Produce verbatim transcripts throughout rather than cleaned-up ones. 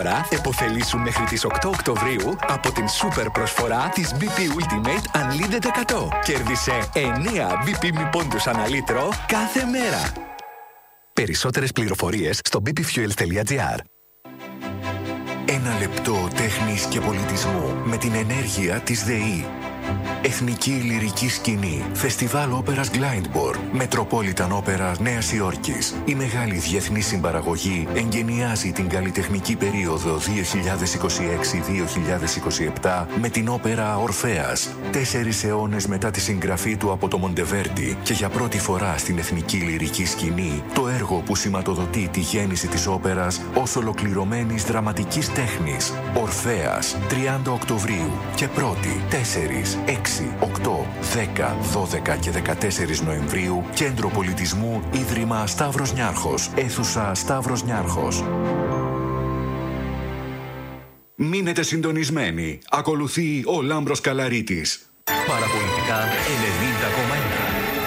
Τώρα επωφελήσου μέχρι τις οκτώ Οκτωβρίου από την σούπερ προσφορά της μπι πι Ultimate Unlimited εκατό. Κέρδισε εννέα μπι πι μη πόντους ανά λίτρο κάθε μέρα. Περισσότερες πληροφορίες στο μπι πι fuels τελεία τζι άρ. Ένα λεπτό τέχνης και πολιτισμού με την ενέργεια της ΔΕΗ. Εθνική Λυρική Σκηνή, Φεστιβάλ Όπερας Glyndebourne, Metropolitan Όπερα Νέας Υόρκης. Η μεγάλη διεθνή συμπαραγωγή εγκαινιάζει την καλλιτεχνική περίοδο δύο χιλιάδες είκοσι έξι με δύο χιλιάδες είκοσι επτά με την όπερα Ορφέας. Τέσσερις αιώνες μετά τη συγγραφή του από το Μοντεβέρντι και για πρώτη φορά στην Εθνική Λυρική Σκηνή, το έργο που σηματοδοτεί τη γέννηση της όπερας ως ολοκληρωμένης δραματικής τέχνης. Ορφέας, τριάντα Οκτωβρίου και πρώτη, τέσσερις, έξι, οκτώ, δέκα, δώδεκα και δεκατέσσερις Νοεμβρίου, Κέντρο Πολιτισμού, Ίδρυμα Σταύρος Νιάρχος, αίθουσα Σταύρος Νιάρχος. Μείνετε συντονισμένοι. Ακολουθεί ο Λάμπρος Καλαρίτης. Παραπολιτικά ενενήντα κόμμα ένα.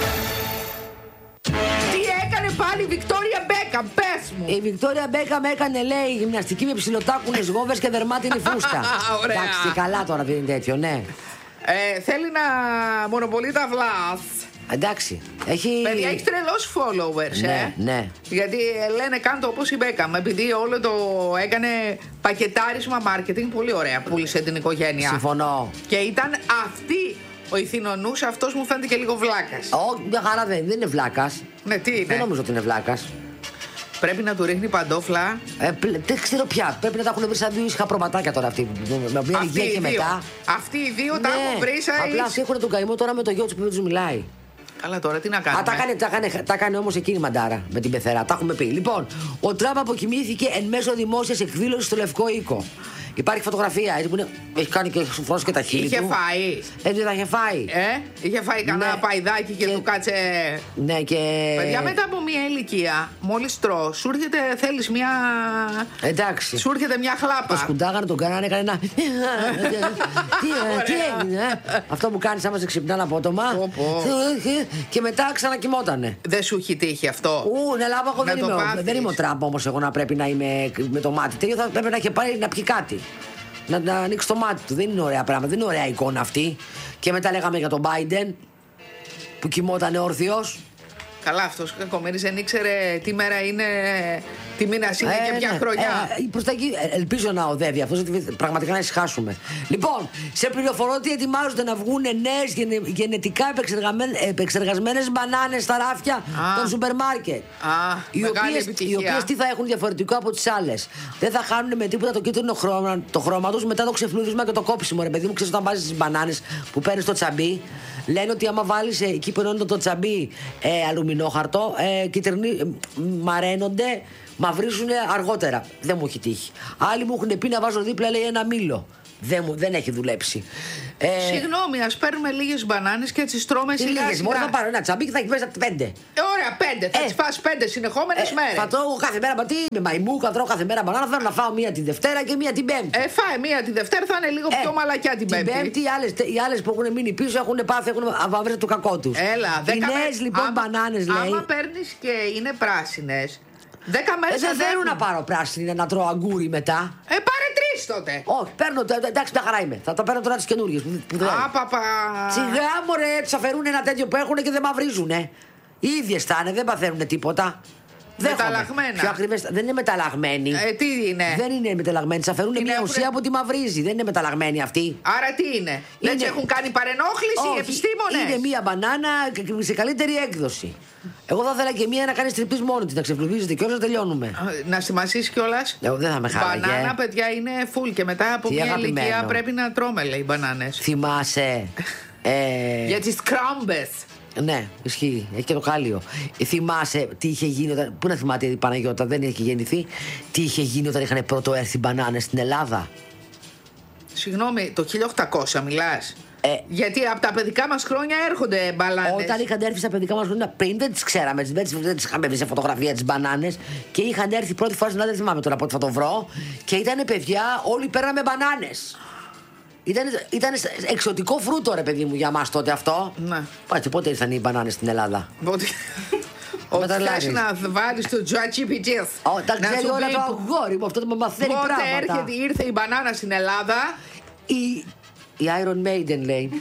Τι έκανε πάλι η Βικτόρια Μπέκαμ, πες μου! Η Βικτόρια Μπέκαμ έκανε, λέει, γυμναστική με ψιλοτάκουνες γόβες και δερμάτινη φούστα. Ωραία. Εντάξει, καλά τώρα δεν είναι τέτοιο, ναι. Ε, θέλει να μονοπολεί τα βλάς. Εντάξει, έχει... Παιδιά, έχει τρελός followers, Ναι, ε. ναι. Γιατί ε, λένε κάνε το όπως η Μπέκαμ. Επειδή όλο το έκανε πακετάρισμα marketing, πολύ ωραία, πούλησε την οικογένεια. Συμφωνώ. Και ήταν αυτή ο ηθινονούς, αυτός μου φαίνεται και λίγο βλάκας. Όχι, μια χαρά δεν, δεν είναι βλάκας. Ναι, τι είναι. Δεν νομίζω ότι είναι βλάκας. Πρέπει να του ρίχνει παντόφλα. Ε, πλε, δεν ξέρω πια. Πρέπει να τα έχουν βρει σαν δύο ήσυχα προβατάκια τώρα αυτοί. Με μια ηλικία και δύο. μετά. Αυτοί οι δύο Ναι, τα έχουν βρει σαν. απλά αυτοί έχουν τον καημό τώρα με το γιο του που δεν του μιλάει. Καλά, τώρα τι να κάνουμε. Α, τα έκανε, τα έκανε, τα έκανε όμως εκείνη η μαντάρα με την πεθερά. Τα έχουμε πει. Λοιπόν, ο Τραμπ αποκοιμήθηκε εν μέσω δημόσιας εκδήλωσης στο Λευκό Οίκο. Υπάρχει φωτογραφία έτσι που είναι, έχει κάνει και φρόνος και τα χείλη Είχε του. φάει. Έτσι τα είχε φάει. Ε, είχε φάει κανένα Ναι. παϊδάκι και, Και- του κάτσε. Ναι, και. Παιδιά, μετά από μια ηλικία, μόλις τρως, σου έρχεται, θέλεις μια. Εντάξει. Σου έρχεται μια Το χλάπα. σκουντάγανε, τον κάνανε, έκανε ένα. τι, ε, τι Ωραία. έγινε, ε? Αυτό που κάνει άμα σε ξυπνάνε απότομα. Πω, πω. Και μετά ξανακοιμότανε. Δεν σου έχει τύχει αυτό. Ού, ναι, λάβα, εγώ Να δεν το είμαι, πάθεις. δεν είμαι ο Τραμπ όμως εγώ να πρέπει να είμαι με το μάτι. Τέτοιο θα πρέπει να έχει πάρει να πιει κάτι. Να, να ανοίξει το μάτι του. Δεν είναι ωραία πράγματα, δεν είναι ωραία εικόνα αυτή. Και μετά λέγαμε για τον Biden που κοιμότανε όρθιος. Καλά, αυτός ο κακομοίρης δεν ήξερε τι μέρα είναι, τι μήνας είναι Ε, και ποια ναι. χρονιά. Ε, προς τα εκεί, ε, ελπίζω να οδεύει αυτό, γιατί πραγματικά να ησυχάσουμε. Λοιπόν, σε πληροφορώ ότι ετοιμάζονται να βγουν νέες γενε, γενετικά επεξεργασμένες μπανάνες στα ράφια Α. των σούπερ μάρκετ. Α, οι μεγάλη οποίες, επιτυχία. οι οποίες τι θα έχουν διαφορετικό από τις άλλες. Δεν θα χάνουν με τίποτα το κίτρινο χρώμα, το χρώμα τους μετά το ξεφλούδισμα και το κόψιμο. Ρε παιδί μου, ξέρεις, όταν βάζεις τις μπανάνες που παίρνεις το τσαμπί, λένε ότι άμα βάλεις ε, εκεί που ενώνει το τσαμπί ε, αλουμινόχαρτο, ε, κυτρινί, ε, μαραίνονται, μαυρίζουν αργότερα. Δεν μου έχει τύχει. Άλλοι μου έχουν πει να βάζω δίπλα, λέει, ένα μήλο. Δεν, μου, δεν έχει δουλέψει. Ε, Συγγνώμη, ας παίρνουμε λίγες μπανάνες και έτσι τρώμε τι σιγά λίγες, σιγά. μόνο θα πάρω ένα τσαμπί και θα έχει μέσα πέντε. Ε, ωραία, πέντε. Θα Ε. τις φας πέντε συνεχόμενες Ε, μέρες. θα τρώω κάθε μέρα, μα τι είμαι μαϊμού, θα τρώω κάθε μέρα μπανάνα. Θέλω να φάω μία την Δευτέρα και μία την Πέμπτη. Ε, φάε μία τη Δευτέρα, θα είναι λίγο πιο μαλακιά την Πέμπτη. Την Πέμπτη, οι άλλες, οι άλλες που έχουν μείνει πίσω έχουν πάθει, έχουν αβαβρίσει το κακό τους. Έλα, Οι δέκα νέες μέρες- λοιπόν άμα- μπανάνες, λέει. Άμα παίρνεις και είναι πράσινες, δέκα Ε, μέρες δεν αντέχουν. θέλω να πάρω πράσινη να τρώω αγκούρι μετά. Ε, πάρε τρεις τότε. Όχι, παίρνω. τε- τε- Εντάξει, μια χαρά είμαι. Θα τα παίρνω τώρα τις καινούριες που, που δεν- Α, παπα. Σιγά μωρέ, τους αφαιρούν ένα τέτοιο που έχουν και δεν μαυρίζουνε. Οι ίδιες θα είναι, δεν παθαίνουν τίποτα. Δέχομαι. Μεταλλαγμένα. Πιο ακριβές, δεν είναι μεταλλαγμένοι. Ε, τι είναι. Δεν είναι μεταλλαγμένοι. Τις αφαιρούν Είναι μια έχουνε- ουσία που τη μαυρίζει. Δεν είναι μεταλλαγμένοι αυτοί. Άρα τι είναι. Δεν Είναι- σε έχουν κάνει παρενόχληση οι Όχι, επιστήμονες. είναι μία μπανάνα σε καλύτερη έκδοση. Εγώ θα ήθελα και μία να κάνει τριπτή μόνη τη, να ξεφλουδίζεται και να τελειώνουμε. Α, Να σημασείς κιόλας. Εγώ δεν θα με χάραγε. Μπανάνα, παιδιά, είναι full και μετά από Τι μια αγαπημένο. ηλικία πρέπει να τρώμε, λέει, μπανάνες. Θυμάσαι. Ε, Για τις κράμπες. Ναι, ισχύει. Έχει και το χάλιο. Ε, θυμάσαι τι είχε γίνει όταν. Πού να θυμάται η Παναγιώτα, δεν είχε γεννηθεί. Τι είχε γίνει όταν είχαν πρώτο έρθει μπανάνες στην Ελλάδα. Συγγνώμη, το χίλια οκτακόσια μιλάς. Ε, Γιατί από τα παιδικά μας χρόνια έρχονται μπαλάνες. Όταν είχαν έρθει στα παιδικά μας χρόνια πριν, δεν τις ξέραμε. Δεν τις, δεν τις είχαμε βρει σε φωτογραφία τις μπανάνες. Και είχαν έρθει πρώτη φορά στην Ελλάδα, δεν θυμάμαι τώρα πότε θα το βρω. Και ήταν παιδιά, όλοι παίρναμε μπανάνες. Ήταν, ήταν εξωτικό φρούτο, ρε παιδί μου, για μας τότε αυτό. Ναι. Πάτσε, πότε ήρθαν οι μπανάνες στην Ελλάδα. Πότε, Ότι θες να βάλεις το ChatGPT. Τα ξέρει όλα το αγόρι μου, αυτό το μαθαίνει πράγματα. Πότε έρχεται, ήρθε η μπανάνα στην Ελλάδα. Η, η Iron Maiden λέει.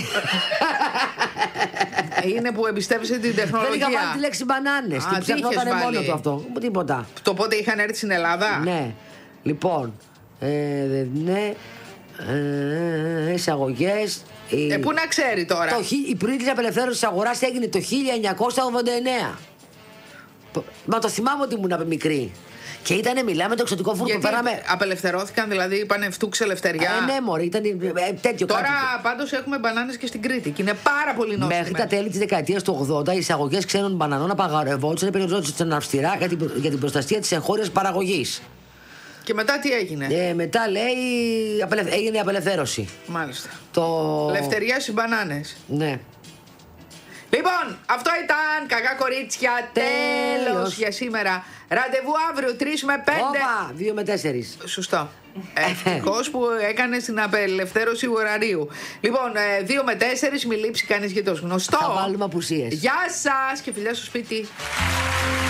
Είναι που εμπιστεύεσαι την τεχνολογία. Δεν είχα βάλει τη λέξη μπανάνες. Και ψαχνότανε μόνο του αυτό. Τίποτα. Το πότε είχαν έρθει στην Ελλάδα. Ναι. Λοιπόν. Ε, ναι. Ε, εισαγωγές. Ε, πού να ξέρει τώρα. Το, η πρώτη απελευθέρωση της αγοράς έγινε το χίλια εννιακόσια ογδόντα εννέα. Μα το θυμάμαι ότι ήμουν μικρή. Και ήτανε, μιλάμε το εξωτικό φούρνο που πέραμε. Απελευθερώθηκαν, δηλαδή είπανε φτούξε ελευθεριά. Ε, ναι, μωρέ, ήταν ε, τέτοιο. Τώρα κάτι. Πάντως έχουμε μπανάνες και στην Κρήτη και είναι πάρα πολύ νόστιμες. Μέχρι τα τέλη της δεκαετίας του ογδόντα οι εισαγωγές ξένων μπανανών απαγορευόντουσαν, περιοριζόντουσαν αυστηρά για την, για την προστασία της εγχώριας παραγωγής. Και μετά τι έγινε. Ε, μετά λέει έγινε η απελευθέρωση. Μάλιστα. Το... Ελευθερία στις μπανάνες. Ναι. Λοιπόν, αυτό ήταν κακά κορίτσια. Τέλος για σήμερα. Ραντεβού αύριο τρεις με πέντε. Όπα, δύο με τέσσερις. Σωστό. Ευτυχώς που έκανε την απελευθέρωση ωραρίου. Λοιπόν, δύο με τέσσερις, μη λείψει κανείς για το γνωστό. Θα βάλουμε απουσίες. Γεια σας και φιλιά στο σπίτι.